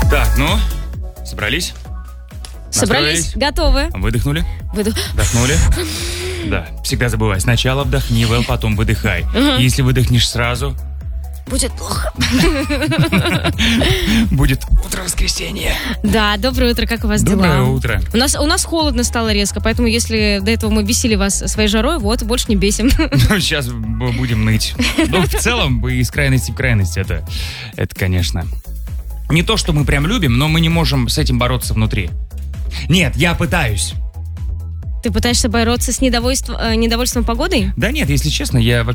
Так, ну, собрались? Собрались, готовы. Выдохнули? Вдохнули? Да, всегда забывай. Сначала вдохни, Вэл, потом выдыхай. Если выдохнешь сразу... Будет плохо. Будет утро воскресенья. Да, доброе утро, как у вас дела? Доброе утро. У нас холодно стало резко, поэтому если до этого мы бесили вас своей жарой, вот, больше не бесим. Сейчас будем ныть. Но в целом, из крайности в крайность, это, конечно... Не то, что мы прям любим, но мы не можем с этим бороться внутри. Нет, я пытаюсь. Ты пытаешься бороться с недовольством погодой? Да нет, если честно, я